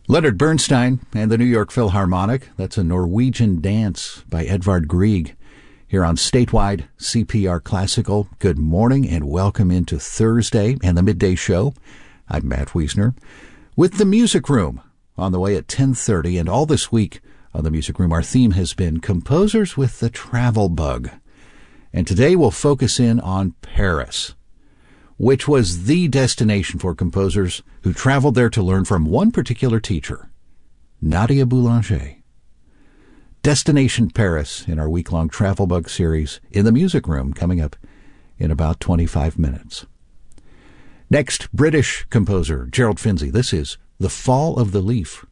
Leonard Bernstein and the New York Philharmonic. That's a Norwegian dance by Edvard Grieg. Here on Statewide CPR Classical. Good morning and welcome into Thursday and the Midday Show. I'm Matt Wiesner with the Music Room on the way at 10:30. And all this week on the Music Room, our theme has been Composers with the Travel Bug. And today we'll focus in on Paris, which was the destination for composers who traveled there to learn from one particular teacher, Nadia Boulanger. Destination Paris in our week-long Travel Bug series in the Music Room, coming up in about 25 minutes. Next, British composer Gerald Finzi. This is The Fall of the Leaf.